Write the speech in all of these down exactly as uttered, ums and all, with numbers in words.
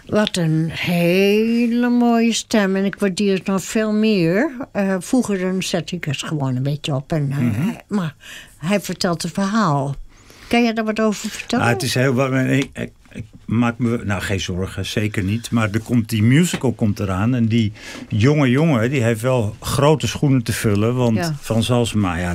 Wat een hele mooie stem. En ik waardeer het nog veel meer. Uh, vroeger dan zet ik het gewoon een beetje op. En, uh, mm-hmm. Maar hij vertelt een verhaal. Kan je daar wat over vertellen? Nou, het is heel... Ik, ik, ik maak me... Nou, geen zorgen. Zeker niet. Maar er komt, die musical komt eraan. En die jonge jongen, die heeft wel grote schoenen te vullen. Want ja. Frans Halsema, ja...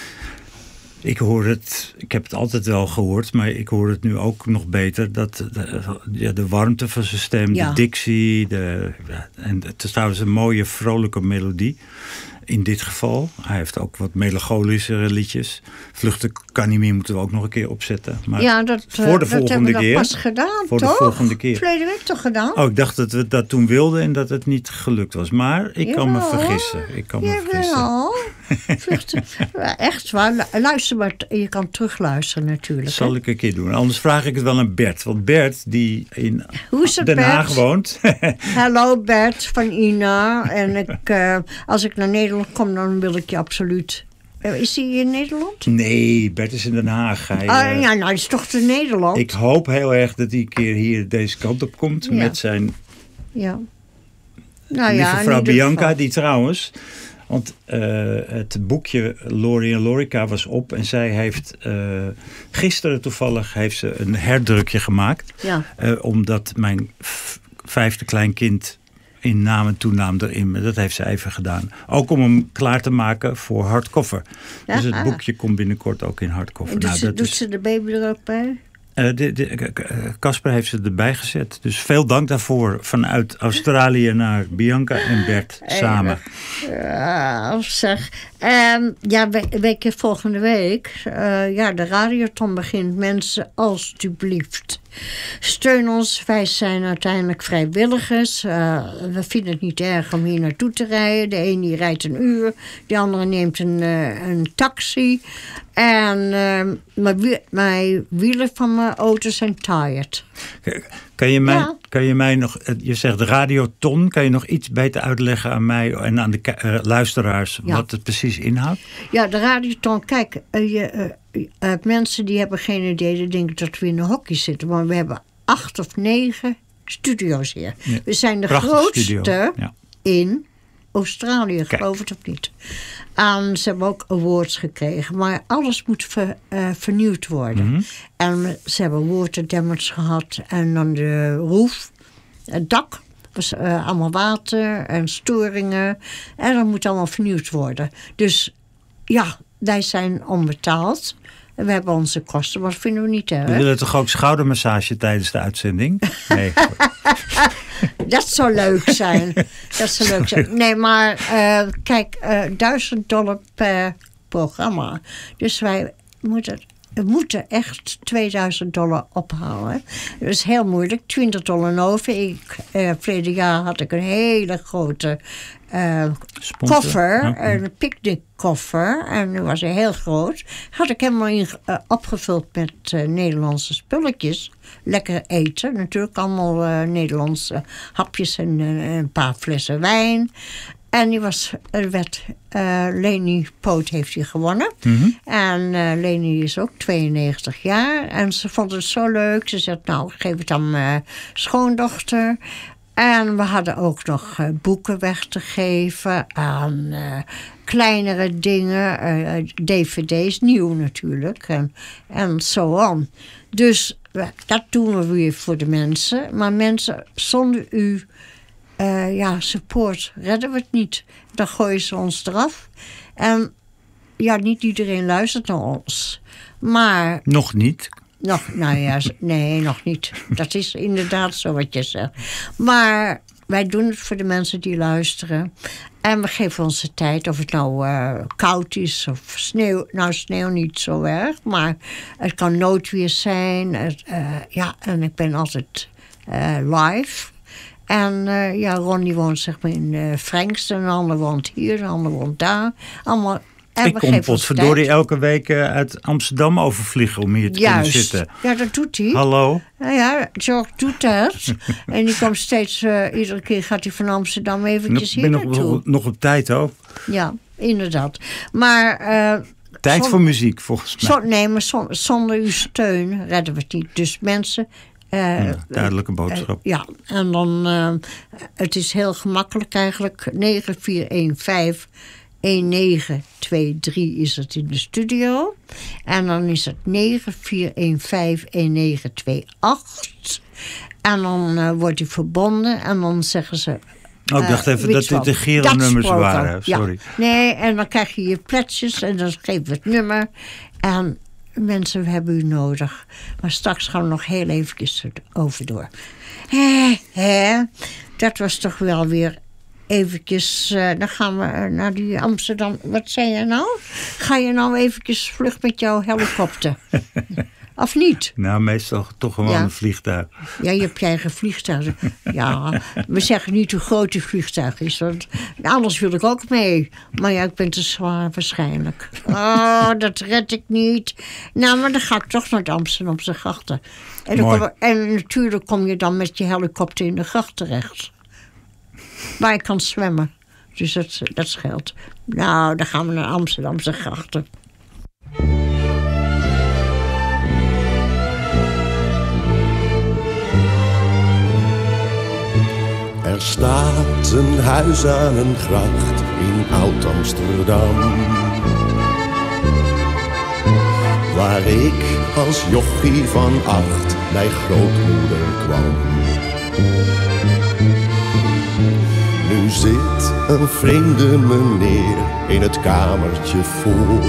Ik hoor het, ik heb het altijd wel gehoord, maar ik hoor het nu ook nog beter. Dat de, ja, de warmte van zijn stem, ja. de dictie, de, ja, en het is trouwens een mooie vrolijke melodie. In dit geval. Hij heeft ook wat melancholischere liedjes. Vluchten kan niet meer, moeten we ook nog een keer opzetten. Maar ja, dat, voor de dat volgende hebben we keer. pas gedaan, voor toch? de volgende keer. Verleden week toch gedaan? Oh, ik dacht dat we dat toen wilden en dat het niet gelukt was. Maar ik Jawel. kan me vergissen. Ik kan me vergissen. Vluchten. Echt waar. Luister maar. Je kan terugluisteren natuurlijk. Dat zal hè? ik een keer doen. Anders vraag ik het wel aan Bert. Want Bert, die in Hoe is het, Den Haag Bert? woont. Hallo Bert van Ina. En ik, uh, als ik naar Nederland kom, dan wil ik je absoluut... Is hij in Nederland? Nee, Bert is in Den Haag. Hij, uh, uh, ja, nou, dat is toch te Nederland? Ik hoop heel erg dat hij een keer hier deze kant op komt. Ja. Met zijn... Ja. Nou lieve ja, vrouw Bianca, geval. die trouwens... Want uh, het boekje Lori en Lorica was op. En zij heeft uh, gisteren toevallig heeft ze een herdrukje gemaakt. Ja. Uh, omdat mijn v- vijfde kleinkind in naam en toenaam erin. Dat heeft ze even gedaan. Ook om hem klaar te maken voor hardcover. Ja, dus het ah. boekje komt binnenkort ook in hardcover. En doet, nou, ze, dat doet is... ze de baby er ook bij? Casper uh, heeft ze erbij gezet. Dus veel dank daarvoor. Vanuit Australië naar Bianca en Bert samen. Ja, zeg. Um, ja, week, volgende week. Uh, ja, de radioton begint. Mensen, alstublieft. Steun ons. Wij zijn uiteindelijk vrijwilligers. Uh, we vinden het niet erg om hier naartoe te rijden. De een die rijdt een uur. De andere neemt een, uh, een taxi. En uh, mijn, mijn wielen van mijn auto zijn tired. Kan je, mij, ja. kan je mij nog... Je zegt radioton. Kan je nog iets beter uitleggen aan mij en aan de uh, luisteraars... Ja. wat het precies inhoudt? Ja, de radioton. Kijk, uh, je, uh, uh, mensen die hebben geen idee... die denken dat we in een hokje zitten. Maar we hebben acht of negen studio's hier. Ja. We zijn de Prachtig grootste ja. in Australië, Kijk. geloof het of niet. En ze hebben ook awards gekregen. Maar alles moet ver, uh, vernieuwd worden. Mm-hmm. En ze hebben water damage gehad. En dan de roof, het dak. Was uh, allemaal water en storingen. En dat moet allemaal vernieuwd worden. Dus ja, wij zijn onbetaald. En we hebben onze kosten, maar dat vinden we niet erg. We willen toch ook schoudermassage tijdens de uitzending? Nee. Dat zou leuk zijn. Dat zou leuk zijn. Nee, maar uh, kijk, uh, duizend dollar per programma. Dus wij moeten, we moeten echt tweeduizend dollar ophalen. Dat is heel moeilijk. twintig dollar over. Ik, uh, verleden jaar had ik een hele grote uh, koffer. Ja. Een picknickkoffer. En die was heel groot. Had ik helemaal in, uh, opgevuld met uh, Nederlandse spulletjes. Lekker eten. Natuurlijk allemaal uh, Nederlandse hapjes en uh, een paar flessen wijn. En die was, er werd, uh, Leni Poot heeft die gewonnen. Mm-hmm. En uh, Leni is ook tweeënnegentig jaar. En ze vond het zo leuk. Ze zei, nou, geef het aan mijn schoondochter. En we hadden ook nog uh, boeken weg te geven. Aan uh, kleinere dingen. Uh, D V D's, nieuw natuurlijk. En, en zo on. Dus dat doen we weer voor de mensen. Maar mensen, zonder u... Uh, ja, support, redden we het niet. Dan gooien ze ons eraf. En ja, niet iedereen luistert naar ons. Maar... Nog niet? Nog, nou ja, nee, nog niet. Dat is inderdaad zo wat je zegt. Maar wij doen het voor de mensen die luisteren. En we geven onze tijd, of het nou uh, koud is of sneeuw. Nou, sneeuw niet zo erg, maar het kan noodweer zijn. Het, uh, ja, en ik ben altijd uh, live... En uh, ja, Ron die woont zeg maar in uh, Frankston, een ander woont hier, een ander woont daar. Allemaal, en ik kom potverdorie elke week uh, uit Amsterdam overvliegen om hier te Juist. kunnen zitten. Ja, dat doet hij. Hallo. Nou ja, George doet dat. En die komt steeds, uh, iedere keer gaat hij van Amsterdam eventjes hier naartoe. Ik ben nog, nog op tijd ook. Ja, inderdaad. Maar... Uh, tijd zon, voor muziek, volgens mij. Zon, nee, maar zon, zonder uw steun redden we het niet. Dus mensen... Uh, ja, duidelijke boodschap. Uh, ja, en dan... Uh, het is heel gemakkelijk eigenlijk. negen vier een vijf een negen twee drie is het in de studio. En dan is het negen vier een vijf een negen twee acht. En dan uh, wordt hij verbonden. En dan zeggen ze... Oh, ik dacht even uh, dat dit de Giro-nummers waren. Sorry. Ja. Nee, en dan krijg je je pletsjes en dan geven we het nummer. En mensen, we hebben u nodig. Maar straks gaan we nog heel eventjes over door. Hé, hé, dat was toch wel weer eventjes... Uh, dan gaan we naar die Amsterdam... Wat zei je nou? Ga je nou eventjes vlug met jouw helikopter? Of niet? Nou, meestal toch gewoon ja. een vliegtuig. Ja, je hebt je eigen vliegtuig. Ja, we zeggen niet hoe groot die vliegtuig is. Want anders wil ik ook mee. Maar ja, ik ben te zwaar waarschijnlijk. Oh, dat red ik niet. Nou, maar dan ga ik toch naar de Amsterdamse grachten. En, dan kom, en natuurlijk kom je dan met je helikopter in de gracht terecht. Waar je kan zwemmen. Dus dat, dat scheelt. Nou, dan gaan we naar Amsterdamse grachten. Er staat een huis aan een gracht in Oud-Amsterdam, waar ik als jochie van acht bij grootmoeder kwam. Nu zit een vreemde meneer in het kamertje voor.